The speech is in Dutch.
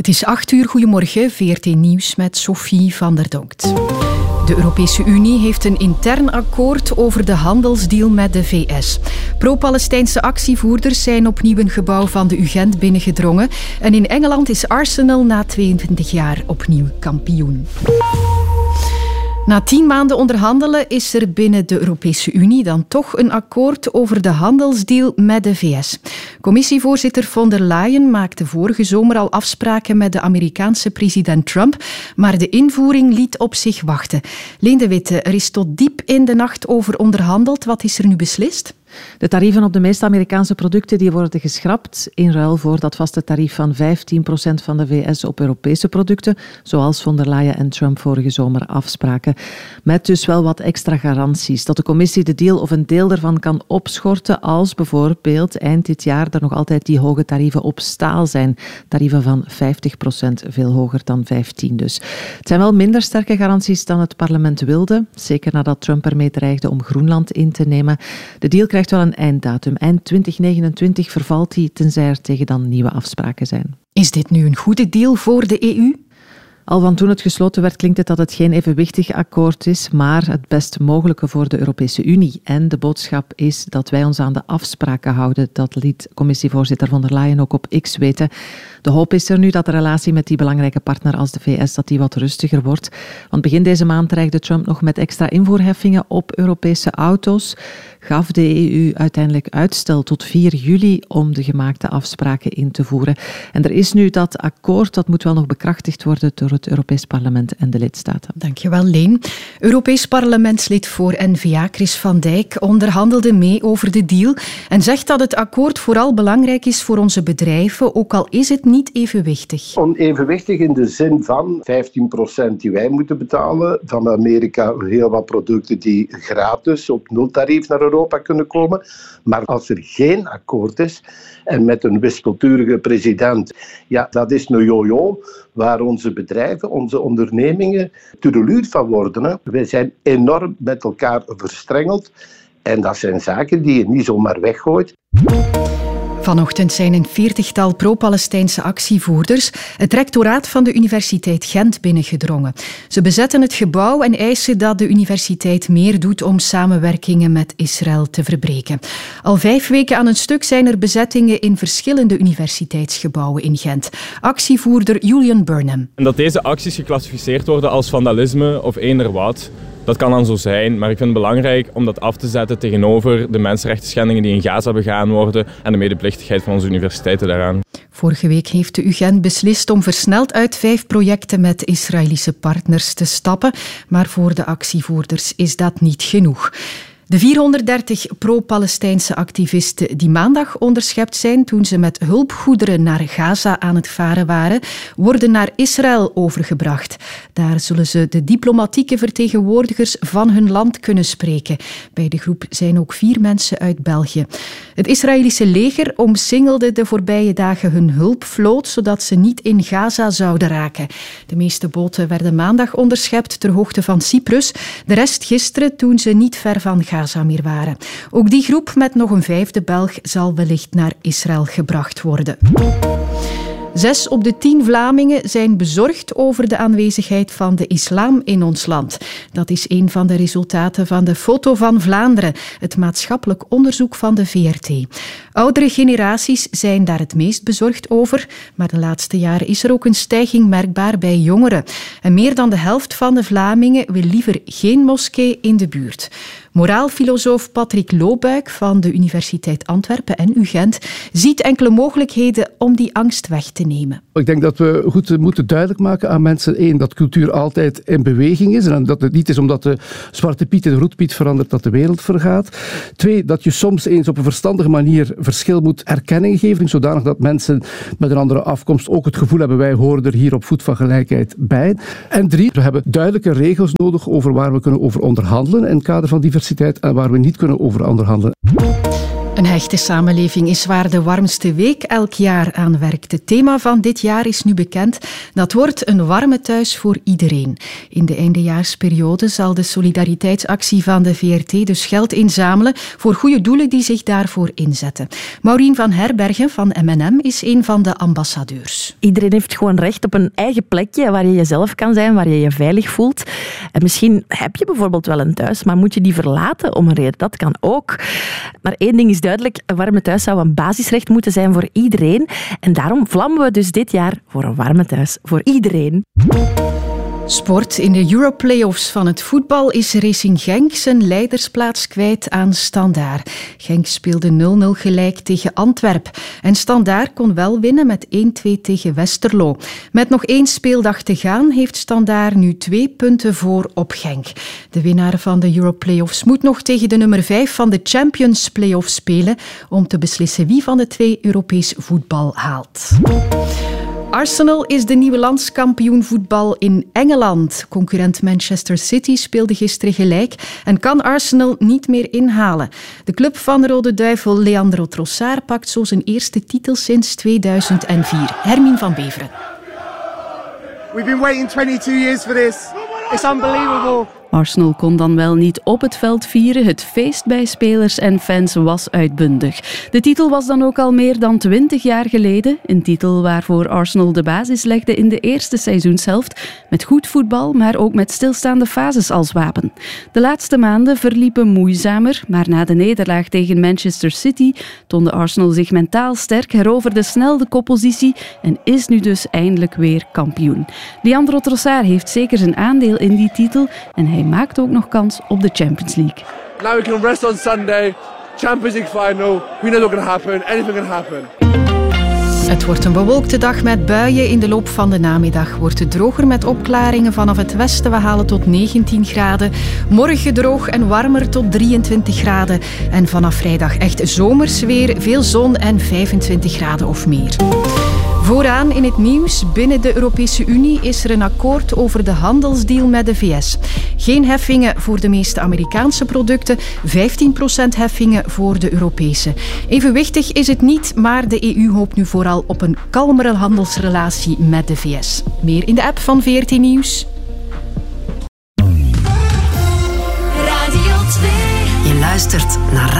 Het is 8:00, goedemorgen, VRT Nieuws met Sophie van der Donkt. De Europese Unie heeft een intern akkoord over de handelsdeal met de VS. Pro-Palestijnse actievoerders zijn opnieuw een gebouw van de UGent binnengedrongen. En in Engeland is Arsenal na 22 jaar opnieuw kampioen. Na 10 maanden onderhandelen is er binnen de Europese Unie dan toch een akkoord over de handelsdeal met de VS. Commissievoorzitter von der Leyen maakte vorige zomer al afspraken met de Amerikaanse president Trump, maar de invoering liet op zich wachten. Leen de Witte, er is tot diep in de nacht over onderhandeld. Wat is er nu beslist? De tarieven op de meeste Amerikaanse producten die worden geschrapt in ruil voor dat vaste tarief van 15% van de VS op Europese producten, zoals von der Leyen en Trump vorige zomer afspraken. Met dus wel wat extra garanties dat de commissie de deal of een deel ervan kan opschorten als bijvoorbeeld eind dit jaar er nog altijd die hoge tarieven op staal zijn. Tarieven van 50%, veel hoger dan 15% dus. Het zijn wel minder sterke garanties dan het parlement wilde, zeker nadat Trump ermee dreigde om Groenland in te nemen. De deal krijgt wel een einddatum. Eind 2029 vervalt die, tenzij er tegen dan nieuwe afspraken zijn. Is dit nu een goede deal voor de EU? Al van toen het gesloten werd, klinkt het dat het geen evenwichtig akkoord is, maar het best mogelijke voor de Europese Unie. En de boodschap is dat wij ons aan de afspraken houden. Dat liet commissievoorzitter von der Leyen ook op X weten. De hoop is er nu dat de relatie met die belangrijke partner als de VS dat die wat rustiger wordt. Want begin deze maand dreigde Trump nog met extra invoerheffingen op Europese auto's. Gaf de EU uiteindelijk uitstel tot 4 juli om de gemaakte afspraken in te voeren. En er is nu dat akkoord, dat moet wel nog bekrachtigd worden door het Europees Parlement en de lidstaten. Dankjewel, Leen. Europees parlementslid voor N-VA, Chris van Dijk, onderhandelde mee over de deal en zegt dat het akkoord vooral belangrijk is voor onze bedrijven, ook al is het niet evenwichtig. Onevenwichtig in de zin van 15% die wij moeten betalen. Van Amerika heel wat producten die gratis op nultarief naar Europa kunnen komen. Maar als er geen akkoord is en met een wispelturige president, ja, dat is een yo-yo waar onze bedrijven, onze ondernemingen tureluur van worden. Hè. Wij zijn enorm met elkaar verstrengeld en dat zijn zaken die je niet zomaar weggooit. Vanochtend zijn een 40-tal pro-Palestijnse actievoerders het rectoraat van de Universiteit Gent binnengedrongen. Ze bezetten het gebouw en eisen dat de universiteit meer doet om samenwerkingen met Israël te verbreken. Al 5 weken aan een stuk zijn er bezettingen in verschillende universiteitsgebouwen in Gent. Actievoerder Julian Burnham. En dat deze acties geclassificeerd worden als vandalisme of eender wat, dat kan dan zo zijn, maar ik vind het belangrijk om dat af te zetten tegenover de mensenrechtenschendingen die in Gaza begaan worden en de medeplichtigheid van onze universiteiten daaraan. Vorige week heeft de UGent beslist om versneld uit 5 projecten met Israëlische partners te stappen, maar voor de actievoerders is dat niet genoeg. De 430 pro-Palestijnse activisten die maandag onderschept zijn toen ze met hulpgoederen naar Gaza aan het varen waren, worden naar Israël overgebracht. Daar zullen ze de diplomatieke vertegenwoordigers van hun land kunnen spreken. Bij de groep zijn ook 4 mensen uit België. Het Israëlische leger omsingelde de voorbije dagen hun hulpvloot, zodat ze niet in Gaza zouden raken. De meeste boten werden maandag onderschept ter hoogte van Cyprus, de rest gisteren toen ze niet ver van Gaza meer waren. Ook die groep met nog een 5e Belg zal wellicht naar Israël gebracht worden. 6 op de 10 Vlamingen zijn bezorgd over de aanwezigheid van de islam in ons land. Dat is een van de resultaten van de Foto van Vlaanderen, het maatschappelijk onderzoek van de VRT. Oudere generaties zijn daar het meest bezorgd over, maar de laatste jaren is er ook een stijging merkbaar bij jongeren. En meer dan de helft van de Vlamingen wil liever geen moskee in de buurt. Moraalfilosoof Patrick Loobuik van de Universiteit Antwerpen en UGent ziet enkele mogelijkheden om die angst weg te nemen. Ik denk dat we goed moeten duidelijk maken aan mensen, 1, dat cultuur altijd in beweging is en dat het niet is omdat de Zwarte Piet in Roet Piet verandert dat de wereld vergaat. 2, dat je soms eens op een verstandige manier verschil moet erkenning geven, zodanig dat mensen met een andere afkomst ook het gevoel hebben, wij horen er hier op voet van gelijkheid bij. En 3, we hebben duidelijke regels nodig over waar we kunnen over onderhandelen in het kader van diversiteit en waar we niet kunnen over onderhandelen. Een hechte samenleving is waar de warmste week elk jaar aan werkt. Het thema van dit jaar is nu bekend. Dat wordt een warme thuis voor iedereen. In de eindejaarsperiode zal de solidariteitsactie van de VRT dus geld inzamelen voor goede doelen die zich daarvoor inzetten. Maureen van Herbergen van M&M is een van de ambassadeurs. Iedereen heeft gewoon recht op een eigen plekje waar je jezelf kan zijn, waar je je veilig voelt. En misschien heb je bijvoorbeeld wel een thuis, maar moet je die verlaten om een reden? Dat kan ook. Maar één ding is duidelijk, een warme thuis zou een basisrecht moeten zijn voor iedereen. En daarom vlammen we dus dit jaar voor een warme thuis voor iedereen. Sport. In de Europlayoffs van het voetbal is Racing Genk zijn leidersplaats kwijt aan Standaard. Genk speelde 0-0 gelijk tegen Antwerp. En Standaard kon wel winnen met 1-2 tegen Westerlo. Met nog 1 speeldag te gaan heeft Standaard nu 2 punten voor op Genk. De winnaar van de Europlayoffs moet nog tegen de nummer 5 van de Champions Playoffs spelen om te beslissen wie van de 2 Europees voetbal haalt. Arsenal is de nieuwe landskampioen voetbal in Engeland. Concurrent Manchester City speelde gisteren gelijk en kan Arsenal niet meer inhalen. De club van Rode Duivel Leandro Trossard pakt zo zijn eerste titel sinds 2004. Hermine van Beveren. We've been waiting 22 years for this. It's unbelievable. Arsenal kon dan wel niet op het veld vieren. Het feest bij spelers en fans was uitbundig. De titel was dan ook al meer dan 20 jaar geleden. Een titel waarvoor Arsenal de basis legde in de eerste seizoenshelft. Met goed voetbal, maar ook met stilstaande fases als wapen. De laatste maanden verliepen moeizamer, maar na de nederlaag tegen Manchester City toonde Arsenal zich mentaal sterk, heroverde snel de koppositie en is nu dus eindelijk weer kampioen. Leandro Trossard heeft zeker zijn aandeel in die titel en hij maakt ook nog kans op de Champions League. Now we can rest on Sunday. Champions League final. We know what's going to happen. Anything can happen. Het wordt een bewolkte dag met buien. In de loop van de namiddag wordt het droger met opklaringen vanaf het westen. We halen tot 19 graden. Morgen droog en warmer tot 23 graden. En vanaf vrijdag echt zomers weer. Veel zon en 25 graden of meer. Vooraan in het nieuws. Binnen de Europese Unie is er een akkoord over de handelsdeal met de VS. Geen heffingen voor de meeste Amerikaanse producten, 15% heffingen voor de Europese. Evenwichtig is het niet, maar de EU hoopt nu vooral op een kalmere handelsrelatie met de VS. Meer in de app van VRT Nieuws. Radio 2. Je luistert naar